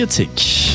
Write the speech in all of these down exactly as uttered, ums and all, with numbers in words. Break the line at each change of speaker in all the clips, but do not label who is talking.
vierzig.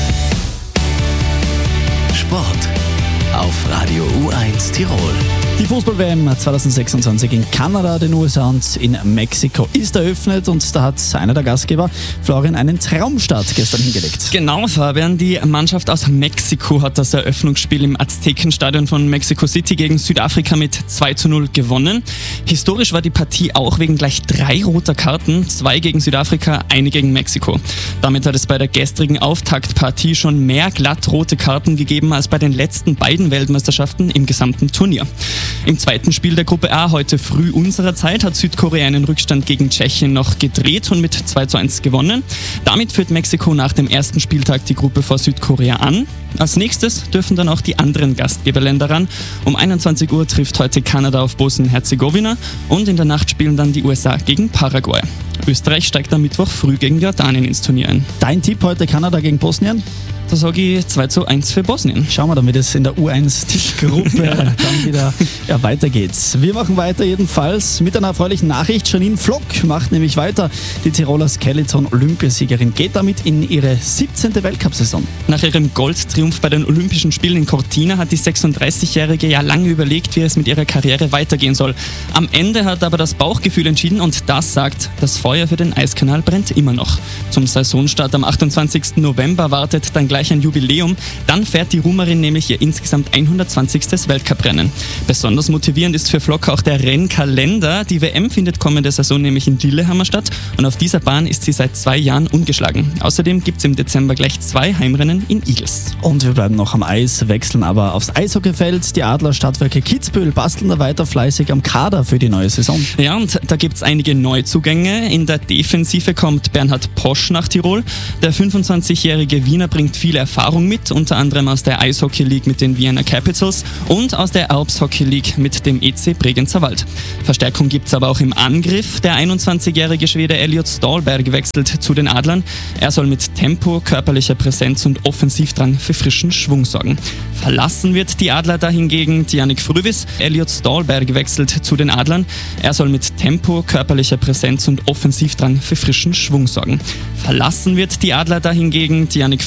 Sport auf Radio U eins Tirol.
Die Fußball-W M zwanzig sechsundzwanzig in Kanada, den U S A und in Mexiko ist eröffnet und da hat einer der Gastgeber, Florian, einen Traumstart gestern hingelegt.
Genau, Fabian. Die Mannschaft aus Mexiko hat das Eröffnungsspiel im Aztekenstadion von Mexico City gegen Südafrika mit zwei zu null gewonnen. Historisch war die Partie auch wegen gleich drei roter Karten, zwei gegen Südafrika, eine gegen Mexiko. Damit hat es bei der gestrigen Auftaktpartie schon mehr glatt rote Karten gegeben als bei den letzten beiden Weltmeisterschaften im gesamten Turnier. Im zweiten Spiel der Gruppe A, heute früh unserer Zeit, hat Südkorea einen Rückstand gegen Tschechien noch gedreht und mit zwei zu eins gewonnen. Damit führt Mexiko nach dem ersten Spieltag die Gruppe vor Südkorea an. Als nächstes dürfen dann auch die anderen Gastgeberländer ran. Um einundzwanzig Uhr trifft heute Kanada auf Bosnien-Herzegowina und in der Nacht spielen dann die U S A gegen Paraguay. Österreich steigt am Mittwoch früh gegen Jordanien ins Turnier ein.
Dein Tipp heute: Kanada gegen Bosnien?
Da sage ich zwei zu eins für Bosnien.
Schauen wir dann, wie das in der U eins Tischgruppe ja. dann wieder ja, weitergeht. Wir machen weiter jedenfalls mit einer erfreulichen Nachricht. Janine Flock macht nämlich weiter. Die Tiroler Skeleton-Olympiasiegerin geht damit in ihre siebzehnte Weltcup-Saison.
Nach ihrem Goldtriumph bei den Olympischen Spielen in Cortina hat die sechsunddreißigjährige ja lange überlegt, wie es mit ihrer Karriere weitergehen soll. Am Ende hat aber das Bauchgefühl entschieden und das sagt, das Feuer für den Eiskanal brennt immer noch. Zum Saisonstart am achtundzwanzigsten November wartet dann gleich ein Jubiläum. Dann fährt die Rumerin nämlich ihr insgesamt hundertzwanzigstes Weltcuprennen. Besonders motivierend ist für Flock auch der Rennkalender. Die W M findet kommende Saison nämlich in Lillehammer statt und auf dieser Bahn ist sie seit zwei Jahren ungeschlagen. Außerdem gibt es im Dezember gleich zwei Heimrennen in Igls.
Und wir bleiben noch am Eis, wechseln aber aufs Eishockeyfeld. Die Adler Stadtwerke Kitzbühel basteln da weiter fleißig am Kader für die neue Saison.
Ja, und da gibt es einige Neuzugänge. In der Defensive kommt Bernhard Posch nach Tirol. Der fünfundzwanzigjährige Wiener bringt viel Erfahrung mit, unter anderem aus der Eishockey League mit den Vienna Capitals und aus der Alps Hockey League mit dem E C Bregenzer Wald. Verstärkung gibt es aber auch im Angriff. Der einundzwanzigjährige Schwede Elliot Ståhlberg wechselt zu den Adlern. Er soll mit Tempo, körperlicher Präsenz und Offensivdrang für frischen Schwung sorgen. Verlassen wird die Adler dahingegen Yannick Frühvis. Elliot Ståhlberg wechselt zu den Adlern. Er soll mit Tempo, körperlicher Präsenz und Offensivdrang für frischen Schwung sorgen. Verlassen wird die Adler dahingegen Yannick